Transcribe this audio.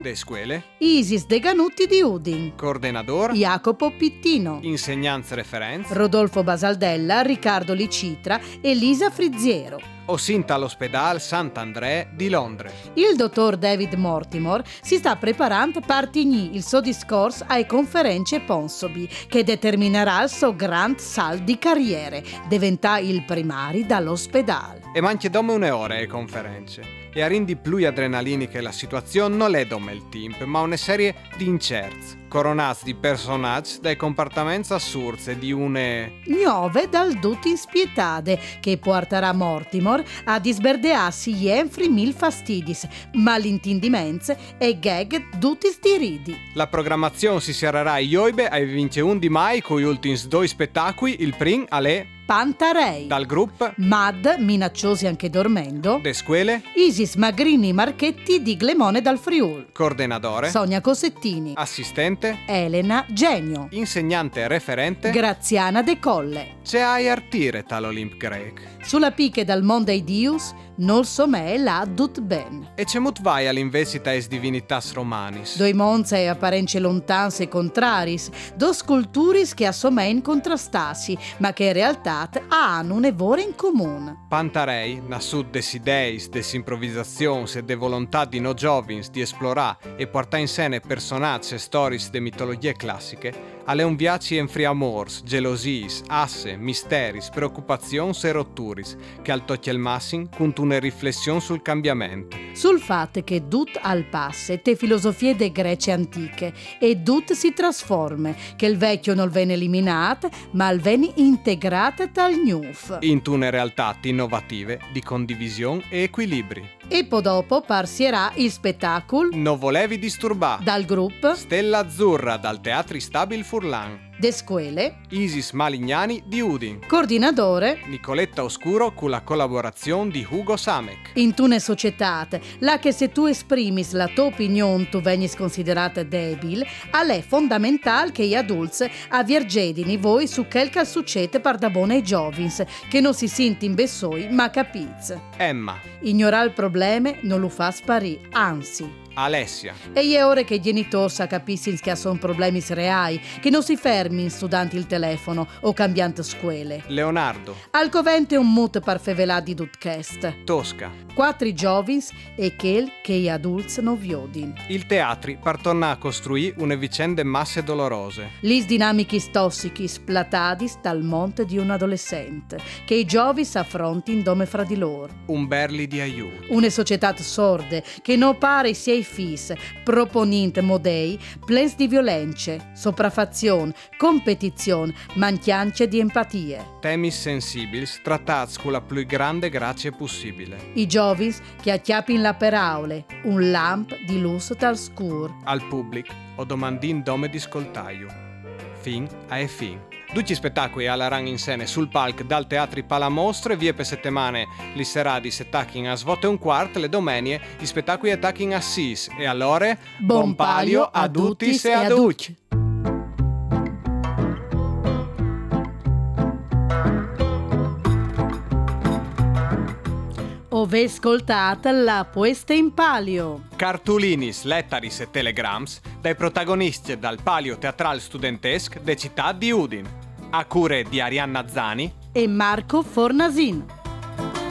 De scuole. Isis De Ganutti di Udin. Coordinador. Jacopo Pittino. Insegnanze referenze. Rodolfo Basaldella, Riccardo Licitra, Elisa Frizziero. Osinta all'ospedale Sant'André di Londra. Il dottor David Mortimer si sta preparando per tenere il suo discorso alle conferenze Ponsobi, che determinerà il suo grand salt di carriere, diventare il primari dall'ospedale. E manche domme 1 ore alle conferenze. E a rindi più adrenaliniche la situazione non è come il team, ma una serie di incerti, coronati di personaggi dai comportamenti assurdi di une... Nuove dal tutto inspietate, che porterà Mortimer a disberdearsi jenfri mil fastidis, malintendimenti e gag tutti stiridi. La programmazione si serrerà a Ioibe ai 21 di mai con gli ultimi 2 spettacoli, il prim alle... Pantarei. Dal gruppo Mad, minacciosi anche dormendo. De scuole. Isis Magrini Marchetti di Glemone dal Friul. Coordinatore. Sonia Cosettini. Assistente. Elena Genio. Insegnante referente. Graziana De Colle. C'è ai artire tal'Olymp Greek. Sulla picche dal Monday Dius, non so me la dut ben. E c'è mut vai all'invesita es divinitas romanis. Doi monza e apparenze lontans e contraris, do sculturis che assomen contrastasi, ma che in realtà hanno un evore in comune. Pantarei, nasut des ideis, des improvvisazions e de volontà di no giovins di esplorare e portare in scena personaggi e stories de mitologie classiche, alle un viaci enfri amors, gelosiis, asse, misteris, preoccupazions e rotturis, che al tocchi il massin con una riflessione sul cambiamento. Sul fatto che dut al passe te filosofie de Grecie antiche e dut si trasforme, che il vecchio non viene eliminato, ma il viene integrato dal newf. In tune realtà innovative di condivisione e equilibri. E poi dopo parsierà il spettacolo Non volevi disturbare dal gruppo Stella Azzurra dal Teatri Stabil Furlan. De Scuole, Isis Malignani di Udin. coordinatore Nicoletta Oscuro con la collaborazione di Hugo Samek. in tune societate, là che se tu esprimis la tua opinione tu venis considerata debile, è fondamentale che gli adulti avviergedini voi su quel che succede per da buone ai giovins, che non si senti in bessoi ma capiz. Emma. Ignorare il problema non lo fa sparire, anzi. Alessia. E è ora che i genitori capiscono che sono problemi reali, che non si fermi studiando il telefono o cambiando scuole. Leonardo. Al covente un mut per fevelà di Dutchest. Tosca. 4 giovins e quel che gli adulti non viodin. Il teatri per tornare a costruire une vicende masse dolorose. Lis dinamici tossici splatadis dal monte di un adolescente, che i giovins affrontino dome fra di loro. Un berli di aiuto. Une società sorde che non pare sia fis, proponinte modei, plens di violenze, sopraffazione, competizione, mancanza di empatie. Temi sensibili trattati con la più grande grazia possibile. I giovins che acchiappin la peraule, un lamp di lusso dal scur. Al pubblico o domandin dome di scoltaio. Fin a e fin. Tutti spettacoli alla rang in scene sul palco dal Teatri Palamostre, vie per settimane li seradi settachin a svote un quart, le domenie gli spettacoli attacking a sis e allora Buon palio a tutis e a duc. Ove ascoltate la puesta in palio. Cartulinis, lettaris e telegrams dai protagonisti dal palio teatral studentesc de città di Udin. A cure di Arianna Zani E Marco Fornasin.